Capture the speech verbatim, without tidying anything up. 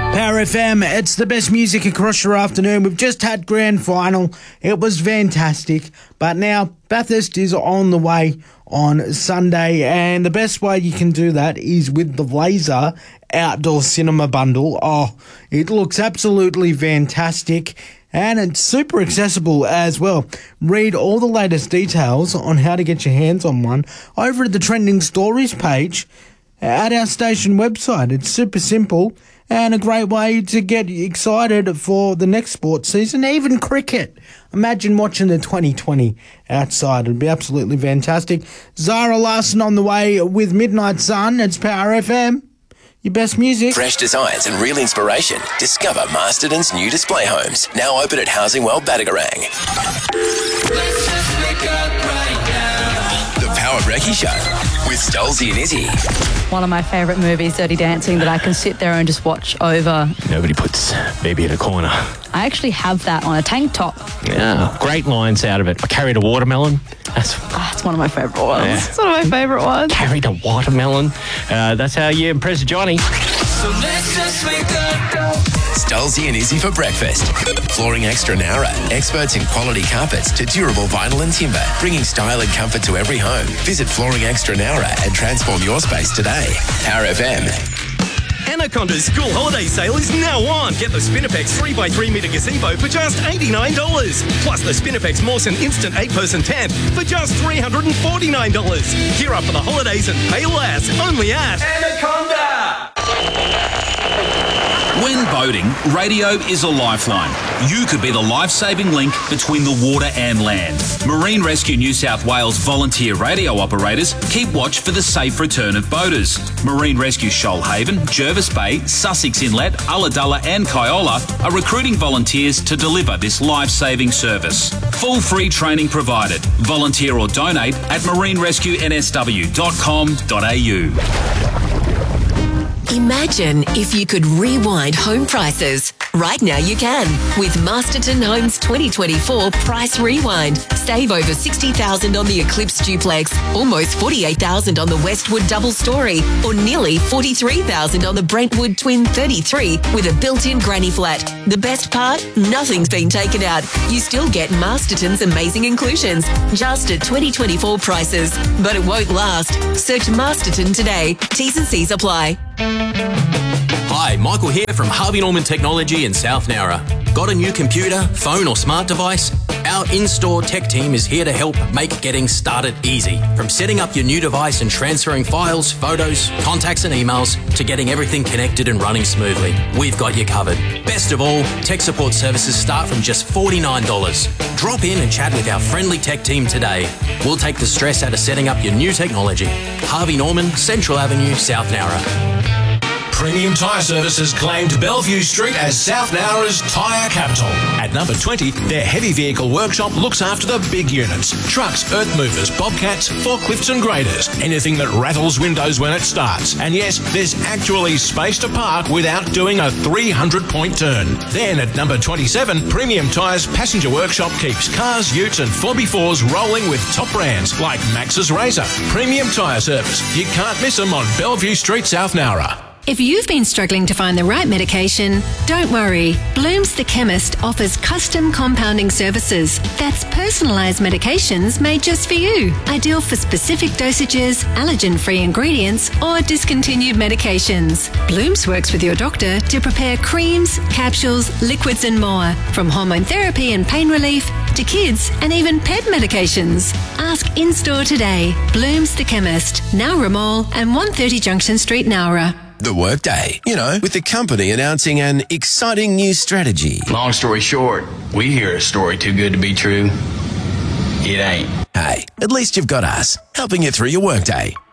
Power F M, it's the best music across your afternoon. We've just had grand final. It was fantastic. But now Bathurst is on the way on Sunday, and the best way you can do that is with the Laser Outdoor Cinema Bundle. Oh, it looks absolutely fantastic, and it's super accessible as well. Read all the latest details on how to get your hands on one over at the Trending Stories page at our station website. It's super simple and a great way to get excited for the next sports season, even cricket. Imagine watching the twenty twenty outside. It'd be absolutely fantastic. Zara Larson on the way with Midnight Sun. It's Power F M. Your best music. Fresh designs and real inspiration. Discover Masterton's new display homes. Now open at Housing World Badagarang. Let's just wake up right now. The Power Brekkie Show with Stolzy and Izzy. One of my favourite movies, Dirty Dancing, that I can sit there and just watch over. Nobody puts baby in a corner. I actually have that on a tank top. Yeah, great lines out of it. I carried a watermelon. That's oh, it's one of my favourite ones. Yeah. It's one of my favourite ones. Carried a watermelon. Uh, that's how you impress Johnny. So let's just wake up. Stolzy and Izzy for breakfast. Flooring Extra Nara. Experts in quality carpets to durable vinyl and timber. Bringing style and comfort to every home. Visit Flooring Extra Nara and transform your space today. Power F M. Anaconda's school holiday sale is now on. Get the Spinifex three by three metre gazebo for just eighty-nine dollars. Plus the Spinifex Mawson Instant eight person tent for just three hundred forty-nine dollars. Gear up for the holidays and pay less. Only at Anaconda. When boating, radio is a lifeline. You could be the life-saving link between the water and land. Marine Rescue New South Wales volunteer radio operators keep watch for the safe return of boaters. Marine Rescue Shoalhaven, Jervis Bay, Sussex Inlet, Ulladulla and Kiola are recruiting volunteers to deliver this life-saving service. Full free training provided. Volunteer or donate at marine rescue n s w dot com dot a u. Imagine if you could rewind home prices. Right now you can with Masterton Homes twenty twenty-four Price Rewind. Save over sixty thousand dollars on the Eclipse Duplex, almost forty-eight thousand dollars on the Westwood Double Story, or nearly forty-three thousand dollars on the Brentwood Twin thirty-three with a built-in granny flat. The best part? Nothing's been taken out. You still get Masterton's amazing inclusions, just at twenty twenty-four prices. But it won't last. Search Masterton today. T's and C's apply. Hi, Michael here from Harvey Norman Technology in South Nowra. Got a new computer, phone or smart device? Our in-store tech team is here to help make getting started easy. From setting up your new device and transferring files, photos, contacts and emails to getting everything connected and running smoothly. We've got you covered. Best of all, tech support services start from just forty-nine dollars. Drop in and chat with our friendly tech team today. We'll take the stress out of setting up your new technology. Harvey Norman, Central Avenue, South Nowra. Premium Tyre Services claimed Bellevue Street as South Nowra's tyre capital. At number twenty, their heavy vehicle workshop looks after the big units. Trucks, earth movers, bobcats, forklifts and graders. Anything that rattles windows when it starts. And yes, there's actually space to park without doing a three hundred point turn. Then at number twenty-seven, Premium Tyres Passenger Workshop keeps cars, utes and four by fours rolling with top brands like Max's Razor. Premium Tyre Service. You can't miss them on Bellevue Street, South Nowra. If you've been struggling to find the right medication, don't worry. Bloom's The Chemist offers custom compounding services. That's personalised medications made just for you. Ideal for specific dosages, allergen-free ingredients, or discontinued medications. Bloom's works with your doctor to prepare creams, capsules, liquids and more. From hormone therapy and pain relief to kids and even pet medications. Ask in-store today. Bloom's The Chemist, Nowra Mall and one thirty Junction Street, Nowra. The Workday, you know, with the company announcing an exciting new strategy. Long story short, we hear a story too good to be true. It ain't. Hey, at least you've got us, helping you through your workday.